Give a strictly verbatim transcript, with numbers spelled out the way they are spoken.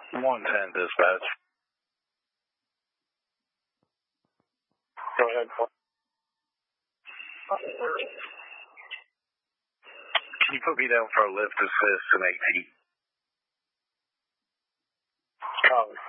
one ten dispatch. Go ahead. Can you put me down for a lift assist in eighteen? Copy.